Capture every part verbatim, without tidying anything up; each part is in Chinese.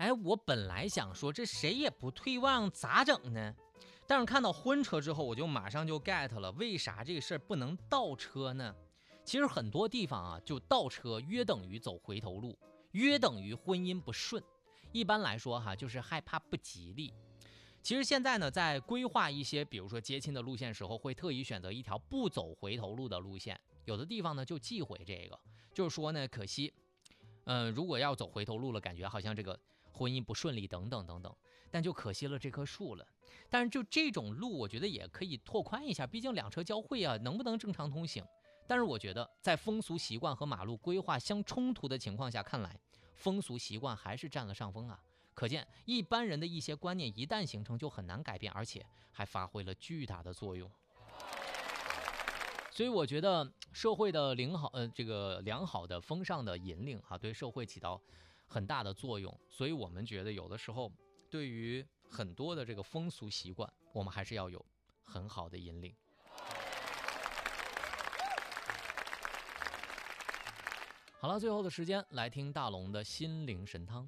哎，我本来想说这谁也不退让咋整呢？但是看到婚车之后，我就马上就 get 了，为啥这个事儿不能倒车呢？其实很多地方啊，就倒车约等于走回头路，约等于婚姻不顺。一般来说哈，就是害怕不吉利。其实现在呢，在规划一些比如说接亲的路线时候，会特意选择一条不走回头路的路线。有的地方呢就忌讳这个，就是说呢，可惜，嗯、呃，如果要走回头路了，感觉好像这个婚姻不顺利等等等等，但就可惜了这棵树了。但是就这种路，我觉得也可以拓宽一下，毕竟两车交汇啊，能不能正常通行？但是我觉得，在风俗习惯和马路规划相冲突的情况下，看来风俗习惯还是占了上风啊。可见，一般人的一些观念一旦形成，就很难改变，而且还发挥了巨大的作用。所以我觉得社会的良好，呃，这个良好的风尚的引领哈、啊，对社会起到很大的作用。所以我们觉得有的时候，对于很多的这个风俗习惯，我们还是要有很好的引领。好了，最后的时间来听大龙的心灵神汤。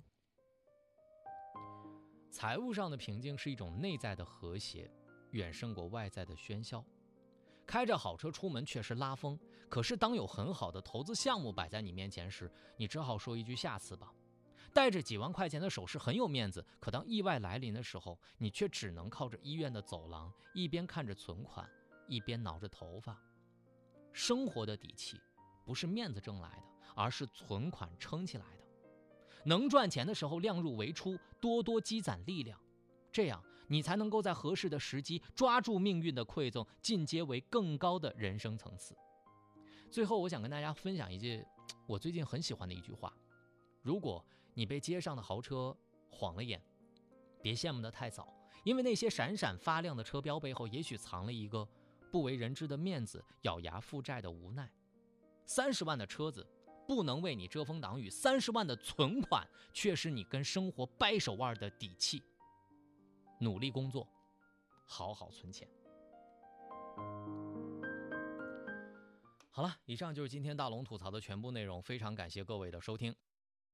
财务上的平静是一种内在的和谐，远胜过外在的喧嚣。开着好车出门确实拉风，可是当有很好的投资项目摆在你面前时，你只好说一句下次吧。带着几万块钱的首饰很有面子，可当意外来临的时候，你却只能靠着医院的走廊，一边看着存款，一边挠着头发。生活的底气不是面子挣来的，而是存款撑起来的。能赚钱的时候量入为出，多多积攒力量，这样你才能够在合适的时机抓住命运的馈赠，进阶为更高的人生层次。最后我想跟大家分享一句我最近很喜欢的一句话：如果你被街上的豪车晃了眼，别羡慕得太早，因为那些闪闪发亮的车标背后，也许藏了一个不为人知的面子，咬牙负债的无奈。三十万的车子不能为你遮风挡雨，三十万的存款却是你跟生活掰手腕的底气。努力工作，好好存钱。好了，以上就是今天大龙吐槽的全部内容，非常感谢各位的收听。